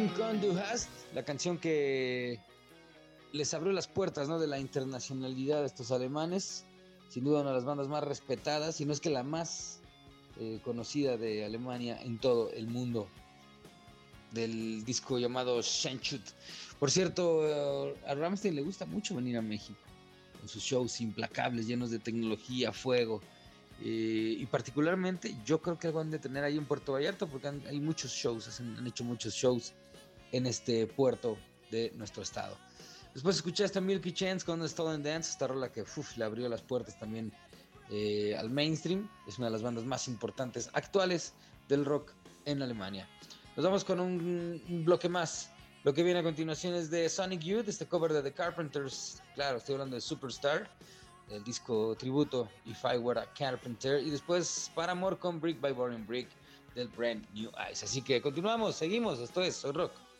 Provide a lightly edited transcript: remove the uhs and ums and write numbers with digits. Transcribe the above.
King Kong Du Hast, la canción que les abrió las puertas, ¿no?, de la internacionalidad a estos alemanes. Sin duda una de las bandas más respetadas, si no es que la más conocida de Alemania en todo el mundo, del disco llamado Schenchut. Por cierto, a Rammstein le gusta mucho venir a México, con sus shows implacables, llenos de tecnología, fuego. Y particularmente yo creo que algo han de tener ahí en Puerto Vallarta, porque hay muchos shows, han hecho muchos shows en este puerto de nuestro estado. Después escuchaste a Milky Chance con Stolen Dance, esta rola que le abrió las puertas también al mainstream. Es una de las bandas más importantes actuales del rock en Alemania. Nos vamos con un bloque más. Lo que viene a continuación es de Sonic Youth, este cover de The Carpenters. Claro, estoy hablando de Superstar, el disco tributo If I Were a Carpenter. Y después Paramore con Brick by Boring Brick del Brand New Eyes. Así que continuamos, seguimos. Esto es Soy Rock.